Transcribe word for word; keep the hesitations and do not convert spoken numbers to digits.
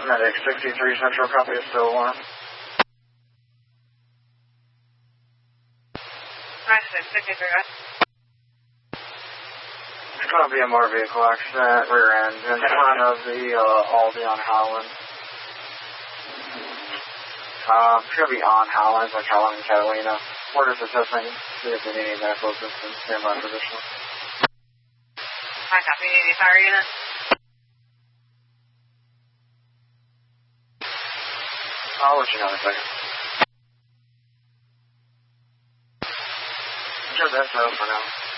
Medic sixty-three Central, copy is still warm. Nice, sixty-three, right? Copy, a more vehicle accident, rear end, in front of the uh, Aldi on Howland. Um, it's going to be on Howland, like Howland and Catalina. We're just assessing, see if they need any medical assistance, stand by position. I copy, any fire unit? I'll let you know in a second. Just S O for now.